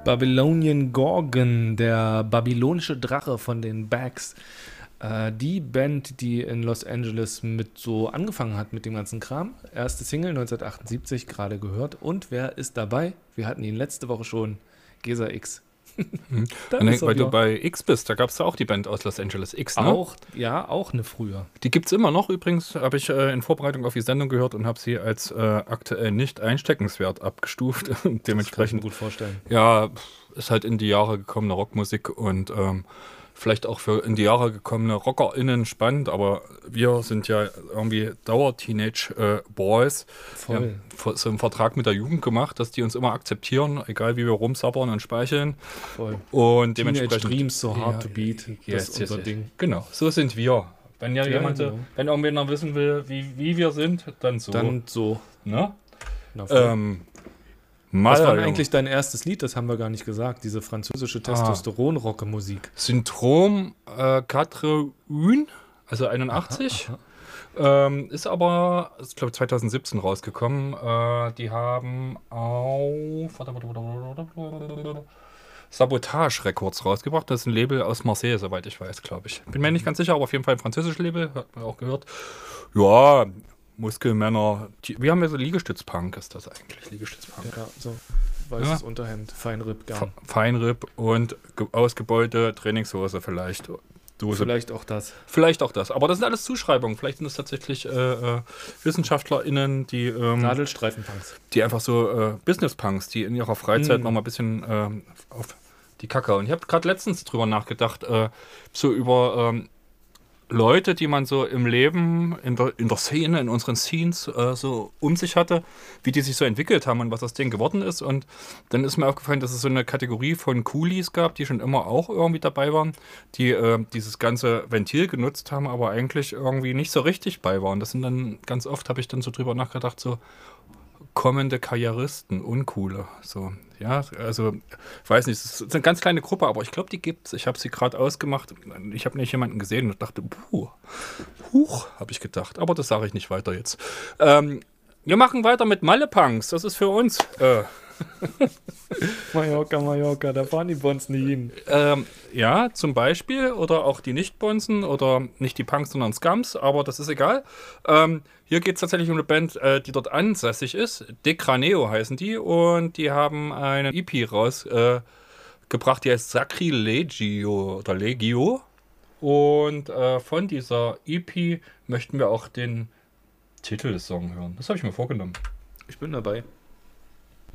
Babylonian Gorgon, der babylonische Drache von den Bags. Die Band, die in Los Angeles mit so angefangen hat mit dem ganzen Kram. Erste Single 1978, gerade gehört. Und wer ist dabei? Wir hatten ihn letzte Woche schon. Gesa X. Weil du bei X bist, da gab es ja auch die Band aus Los Angeles, X, ne? Auch eine früher. Die gibt es immer noch übrigens, habe ich in Vorbereitung auf die Sendung gehört und habe sie als aktuell nicht einsteckenswert abgestuft. Dementsprechend, das kann ich mir gut vorstellen. Ja, ist halt in die Jahre gekommene Rockmusik und vielleicht auch für in die Jahre gekommene RockerInnen spannend, aber wir sind ja irgendwie Dauer-Teenage-Boys. Voll. Wir haben so einen Vertrag mit der Jugend gemacht, dass die uns immer akzeptieren, egal wie wir rumsabbern und speicheln. Voll. Und Teenage dementsprechend Dreams, so hard to beat, das ist unser Ding. Genau, so sind wir. Wenn jemand, genau. wenn irgendwer wissen will, wie wir sind, dann so. Dann so. Ne? Na, Was war eigentlich dein erstes Lied? Das haben wir gar nicht gesagt. Diese französische Testosteron-Rocke-Musik. Syndrom 81, also 81. Ist aber, ich glaube, 2017 rausgekommen. Die haben auf Sabotage Records rausgebracht. Das ist ein Label aus Marseille, soweit ich weiß, glaube ich. Bin mir nicht ganz sicher, aber auf jeden Fall ein französisches Label. Hat man auch gehört. Ja, Muskelmänner. Wir haben ja so Liegestützpunk, ist das eigentlich. Liegestützpunk. Ja, so weißes Unterhemd, Feinripp, gern. Feinripp und ausgebeute Trainingshose vielleicht. Vielleicht auch das. Vielleicht auch das. Aber das sind alles Zuschreibungen. Vielleicht sind es tatsächlich WissenschaftlerInnen, die Nadelstreifenpunks. Die einfach so Business-Punks, die in ihrer Freizeit noch mal ein bisschen auf die Kacke. Und ich habe gerade letztens drüber nachgedacht, so über Leute, die man so im Leben, in der Szene, in unseren Scenes so um sich hatte, wie die sich so entwickelt haben und was aus denen geworden ist. Und dann ist mir aufgefallen, dass es so eine Kategorie von Coolies gab, die schon immer auch irgendwie dabei waren, die dieses ganze Ventil genutzt haben, aber eigentlich irgendwie nicht so richtig bei waren. Das sind dann, ganz oft habe ich dann so drüber nachgedacht, so kommende Karrieristen, uncoole. So, ja, also, ich weiß nicht, es ist eine ganz kleine Gruppe, aber ich glaube, die gibt's. Ich habe sie gerade ausgemacht. Ich habe nicht jemanden gesehen und dachte, huch, habe ich gedacht. Aber das sage ich nicht weiter jetzt. Wir machen weiter mit Malle-Punks. Das ist für uns. Mallorca, da fahren die Bonzen nie hin. Ja, zum Beispiel. Oder auch die Nicht-Bonzen oder nicht die Punks, sondern Scums. Aber das ist egal. Hier geht es tatsächlich um eine Band, die dort ansässig ist. Decraneo heißen die. Und die haben eine EP rausgebracht, die heißt Sacrilegio oder Legio. Und von dieser EP möchten wir auch den Titel des Songs hören. Das habe ich mir vorgenommen. Ich bin dabei.